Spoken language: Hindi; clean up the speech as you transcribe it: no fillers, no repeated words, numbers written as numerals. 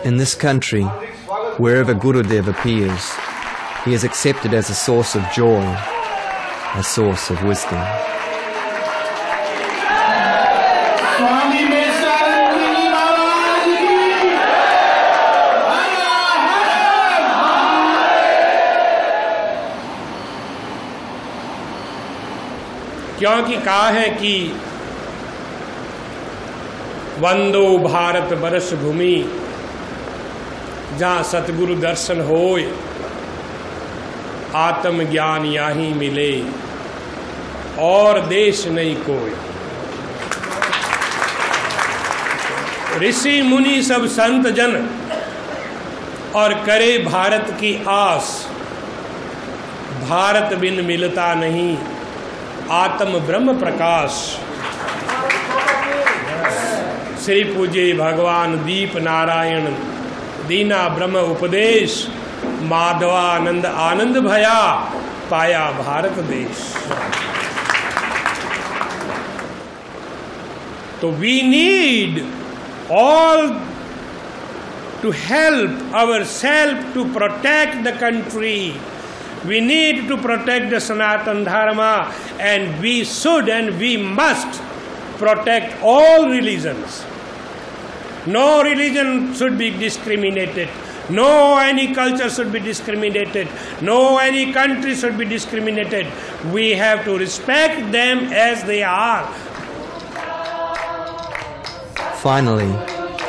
In this country, wherever Gurudev appears, he is accepted as a source of joy, a source of wisdom. क्योंकि कहा है कि वंदो भारत बरस भूमि, जहाँ सतगुरु दर्शन होय, आत्म ज्ञान याही मिले, और देश नहीं कोई। ऋषि मुनि सब संत जन और करे भारत की आस, भारत बिन मिलता नहीं आत्म ब्रह्म प्रकाश। श्री पूज्य भगवान दीप नारायण दीना ब्रह्म उपदेश, माधवानंद आनंद भया पाया भारत देश। तो we need all to help ourselves to protect the country. We need to protect the Sanatana Dharma, and we should and we must protect all religions. No religion should be discriminated. No any culture should be discriminated. No any country should be discriminated. We have to respect them as they are. Finally,